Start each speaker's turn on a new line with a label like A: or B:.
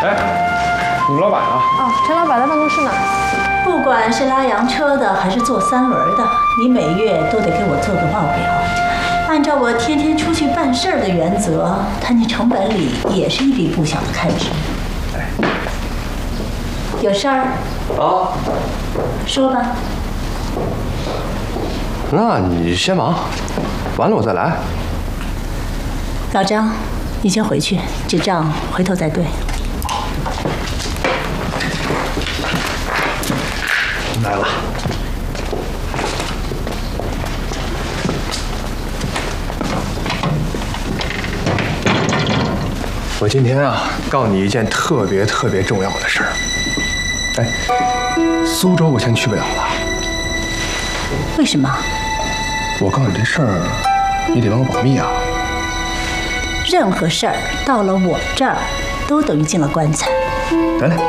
A: 哎，你们老板呢？
B: 哦，陈老板在办公室呢。
C: 不管是拉洋车的还是做3轮的，你每月都得给我做个报表。按照我天天出去办事儿的原则，看你成本里也是一笔不小的开支。有事儿？
D: 啊，
C: 说吧。
D: 那你先忙，完了我再来。
C: 老张，你先回去，这账回头再对。
D: 来了。我今天啊，告诉你一件特别重要的事儿。哎，苏州我先去不了了。
C: 为什么？
D: 我告诉你这事儿，你得帮我保密啊。
C: 任何事儿到了我这儿，都等于进了棺材。
D: 来来。